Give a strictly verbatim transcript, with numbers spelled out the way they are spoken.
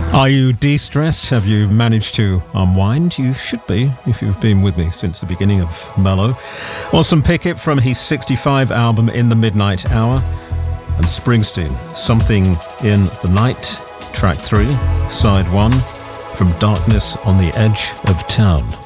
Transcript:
Are you de-stressed? Have you managed to unwind? You should be, if you've been with me since the beginning of Mellow. Awesome Pickett from his sixty-five album In the Midnight Hour. And Springsteen, Something in the Night, track three, side one, From Darkness on the Edge of Town.